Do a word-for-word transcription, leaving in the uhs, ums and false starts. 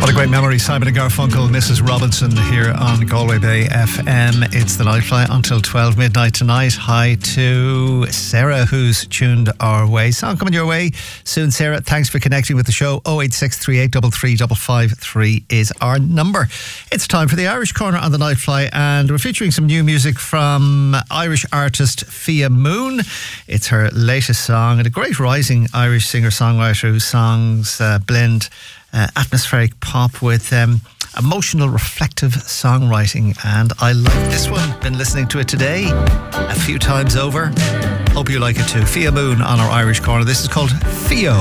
What a great memory. Simon and Garfunkel, Missus Robinson here on Galway Bay F M. It's the Nightfly until twelve midnight tonight. Hi to Sarah, who's tuned our way. Song coming your way soon, Sarah. Thanks for connecting with the show. oh eight six three eight three three five five three is our number. It's time for the Irish Corner on the Nightfly, and we're featuring some new music from Irish artist Fia Moon. It's her latest song, and a great rising Irish singer-songwriter whose songs uh, blend Uh, atmospheric pop with um, emotional, reflective songwriting, and I love this one. Been listening to it today a few times over. Hope you like it too. Fia Moon on our Irish Corner. This is called Fio.